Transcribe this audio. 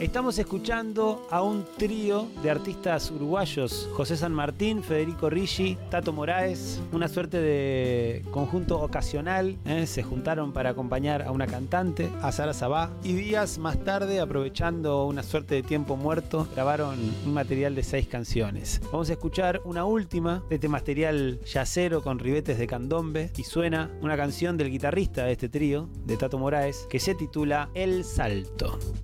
Estamos escuchando a un trío de artistas uruguayos, José San Martín, Federico Ricci, Tato Moraes, una suerte de conjunto ocasional, se juntaron para acompañar a una cantante, a Sara Sabá, y días más tarde, aprovechando una suerte de tiempo muerto, grabaron un material de 6 canciones. Vamos a escuchar una última de este material yacero con ribetes de candombe, y suena una canción del guitarrista de este trío, de Tato Moraes, que se titula El Salto.